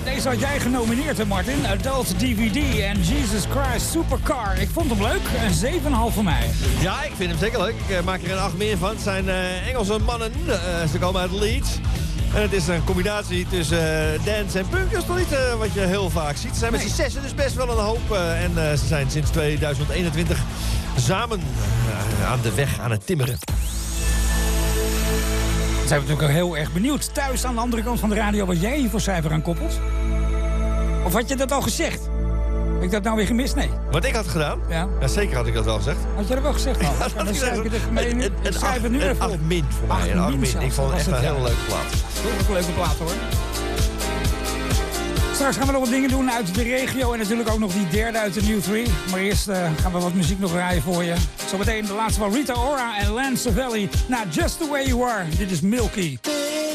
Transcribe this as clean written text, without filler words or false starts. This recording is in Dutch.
deze had jij genomineerd, hè, Martin. Adult DVD en Jesus Christ Supercar. Ik vond hem leuk. Een 7,5 voor mij. Ja, ik vind hem zeker leuk. Ik maak er een 8 meer van. Het zijn Engelse mannen. Ze komen uit Leeds. En het is een combinatie tussen dance en punk. Dat is toch niet wat je heel vaak ziet. Ze zijn met z'n zessen, dus best wel een hoop. En ze zijn sinds 2021 samen aan de weg aan het timmeren. Zijn we natuurlijk ook heel erg benieuwd. Thuis aan de andere kant van de radio wat jij hier voor cijfer aan koppelt. Of had je dat al gezegd? Heb ik dat nou weer gemist? Nee. Wat ik had gedaan? Ja. Ja, zeker had ik dat wel gezegd. Had je dat wel gezegd? Nou? Ja, Dan schrijf ik het schrijf het nu even op. 8 min voor mij. Een 8 min. Ik vond het echt een hele leuke plaat. Heel een leuke plaat hoor. Straks gaan we nog wat dingen doen uit de regio. En natuurlijk ook nog die derde uit de New 3. Maar eerst gaan we wat muziek nog draaien voor je. Zometeen de laatste van Rita Ora en Lance Savelli. Nou, Just The Way You Are. Dit is Milky.